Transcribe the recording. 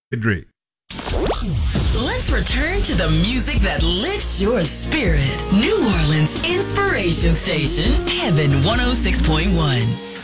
Drake. Let's return to the music that lifts your spirit. New Orleans Inspiration Station, Heaven 106.1.